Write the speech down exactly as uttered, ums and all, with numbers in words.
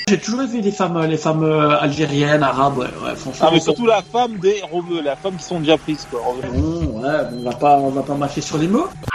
j'ai toujours vu les femmes, les femmes euh, algériennes, arabes, ouais, ouais, franchement. Ah, mais surtout la femme des Romeux, la femme qui sont déjà prises, quoi. Bon, ouais, on va pas, on va pas mâcher sur les mots.